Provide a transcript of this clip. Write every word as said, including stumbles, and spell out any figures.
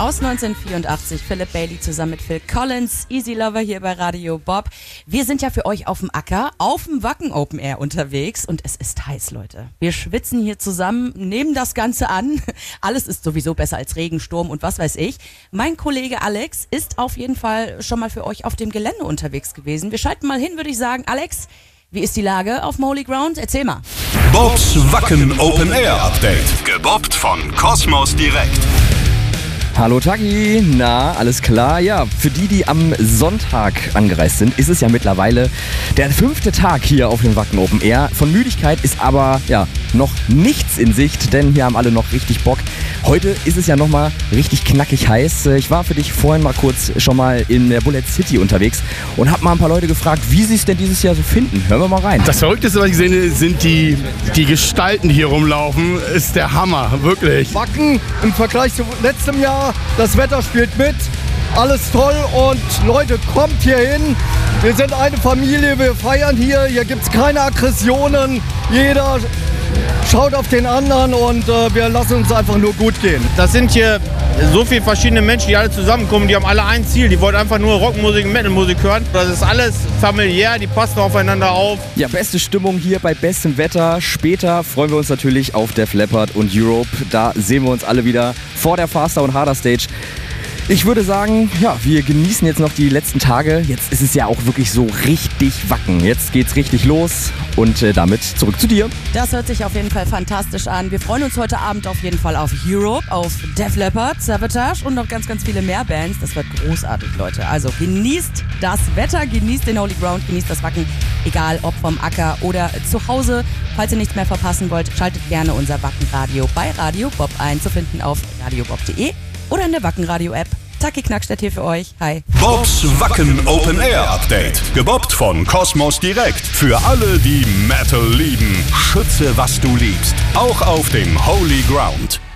aus neunzehnhundertvierundachtzig. Philip Bailey zusammen mit Phil Collins. Easy Lover hier bei Radio Bob. Wir sind ja für euch auf dem Acker, auf dem Wacken Open Air unterwegs und es ist heiß, Leute. Wir schwitzen hier zusammen, nehmen das Ganze an. Alles ist sowieso besser als Regen, Sturm und was weiß ich. Mein Kollege Alex ist auf jeden Fall schon mal für euch auf dem Gelände unterwegs gewesen. Wir schalten mal hin, würde ich sagen. Alex, wie ist die Lage auf dem Holy Ground? Erzähl mal. Bobs Wacken Open Air Update. Gebobbt von Kosmos Direkt. Hallo Tagi, na, alles klar? Ja, für die, die am Sonntag angereist sind, ist es ja mittlerweile der fünfte Tag hier auf dem Wacken Open Air. Von Müdigkeit ist aber ja noch nichts in Sicht, denn hier haben alle noch richtig Bock. Heute ist es ja nochmal richtig knackig heiß. Ich war für dich vorhin mal kurz schon mal in der Bullet City unterwegs und habe mal ein paar Leute gefragt, wie sie es denn dieses Jahr so finden. Hören wir mal rein. Das Verrückteste, was ich sehe, sind die, die Gestalten, die hier rumlaufen. Ist der Hammer, wirklich. Wacken im Vergleich zu letztem Jahr. Das Wetter spielt mit, alles toll und Leute, kommt hier hin. Wir sind eine Familie, wir feiern hier, hier gibt es keine Aggressionen. Jeder schaut auf den anderen und äh, wir lassen uns einfach nur gut gehen. Das sind hier so viele verschiedene Menschen, die alle zusammenkommen, die haben alle ein Ziel, die wollen einfach nur Rockmusik und Metalmusik hören. Das ist alles familiär, die passen aufeinander auf. Ja, beste Stimmung hier bei bestem Wetter. Später freuen wir uns natürlich auf Def Leppard und Europe. Da sehen wir uns alle wieder vor der Faster und Harder Stage. Ich würde sagen, ja, wir genießen jetzt noch die letzten Tage. Jetzt ist es ja auch wirklich so richtig Wacken. Jetzt geht's richtig los und äh, damit zurück zu dir. Das hört sich auf jeden Fall fantastisch an. Wir freuen uns heute Abend auf jeden Fall auf Europe, auf Def Leppard, Savatage und noch ganz, ganz viele mehr Bands. Das wird großartig, Leute. Also genießt das Wetter, genießt den Holy Ground, genießt das Wacken, egal ob vom Acker oder zu Hause. Falls ihr nichts mehr verpassen wollt, schaltet gerne unser Wackenradio bei Radio Bob ein, zu finden auf radiobob punkt de oder in der Wackenradio-App. Taki Knackstedt hier für euch. Hi. Bobs Wacken Open Air Update. Gebobbt von Kosmos Direkt. Für alle, die Metal lieben. Schütze, was du liebst. Auch auf dem Holy Ground.